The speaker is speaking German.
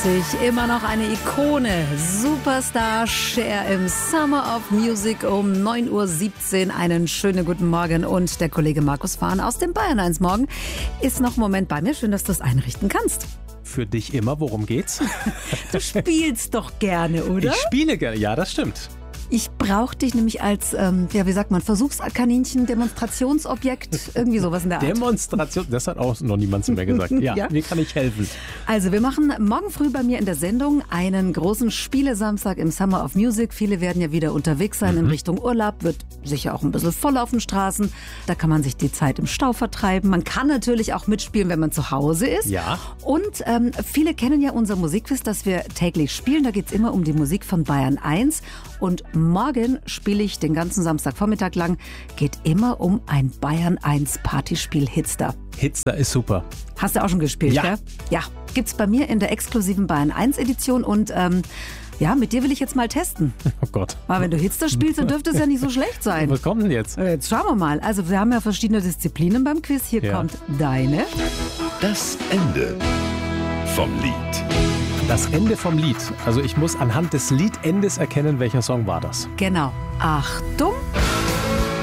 immer noch eine Ikone. Superstar Cher im Summer of Music um 9:17 Uhr. Einen schönen guten Morgen. Und der Kollege Markus Fahn aus dem Bayern 1 Morgen ist noch einen Moment bei mir. Schön, dass du es einrichten kannst. Für dich immer, worum geht's? Du spielst doch gerne, oder? Ich spiele gerne, ja, das stimmt. Ich brauche dich nämlich als, wie sagt man, Versuchskaninchen, Demonstrationsobjekt, irgendwie sowas in der Art. Demonstration, das hat auch noch niemand zu mir gesagt. Ja, Ja. Wie kann ich helfen? Also wir machen morgen früh bei mir in der Sendung einen großen Spielesamstag im Summer of Music. Viele werden ja wieder unterwegs sein in Richtung Urlaub, wird sicher auch ein bisschen voll auf den Straßen. Da kann man sich die Zeit im Stau vertreiben. Man kann natürlich auch mitspielen, wenn man zu Hause ist. Ja. Und viele kennen ja unser Musikquiz, das wir täglich spielen. Da geht es immer um die Musik von Bayern 1. Und morgen spiele ich den ganzen Samstagvormittag lang. Geht immer um ein Bayern 1 Partyspiel Hitster. Hitster ist super. Hast du auch schon gespielt, Ja. gell? Ja. Gibt's bei mir in der exklusiven Bayern 1 Edition und ja, mit dir will ich jetzt mal testen. Oh Gott. Aber wenn du Hitster spielst, dann dürfte es ja nicht so schlecht sein. Was kommt denn jetzt? Jetzt schauen wir mal. Also wir haben ja verschiedene Disziplinen beim Quiz. Hier Ja. kommt deine. Das Ende vom Lied. Das Ende vom Lied. Also ich muss anhand des Liedendes erkennen, welcher Song war das. Genau. Achtung.